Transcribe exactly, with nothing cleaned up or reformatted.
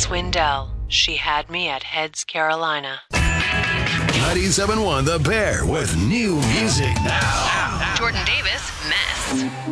Swindell. She had me at Heads, Carolina. ninety-seven point one The Bear with new music now. Jordan Davis, Mess.